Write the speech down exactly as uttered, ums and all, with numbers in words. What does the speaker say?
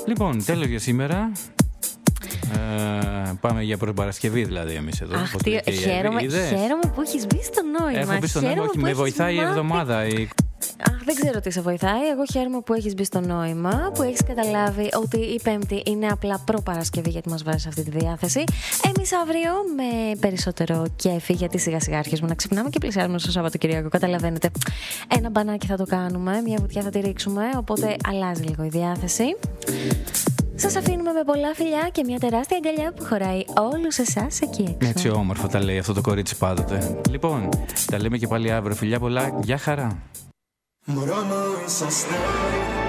Λοιπόν, τέλος για σήμερα. Ε, πάμε για προπαρασκευή δηλαδή εμείς εδώ. Αχ, τι, χαίρομαι, χαίρομαι που έχεις μπει στο νόημα. Έχω μπει στο νόημα, όχι, με βοηθάει η εβδομάδα. Η... Αχ, δεν ξέρω τι σε βοηθάει. Εγώ χαίρομαι που έχεις μπει στο νόημα, που έχεις καταλάβει ότι η Πέμπτη είναι απλά προπαρασκευή γιατί μας βάζεις αυτή τη διάθεση. Εμείς αύριο με περισσότερο κέφι, γιατί σιγά σιγά αρχίζουμε να ξυπνάμε και πλησιάζουμε στο Σαββατοκυριακό. Καταλαβαίνετε. Ένα μπανάκι θα το κάνουμε, μια βουτιά θα τη ρίξουμε, οπότε αλλάζει λίγο η διάθεση. Σας αφήνουμε με πολλά φιλιά και μια τεράστια αγκαλιά που χωράει όλους εσάς εκεί έξω. Έτσι όμορφα τα λέει αυτό το κορίτσι πάντοτε. Λοιπόν, τα λέμε και πάλι αύριο. Φιλιά πολλά, γεια χαρά.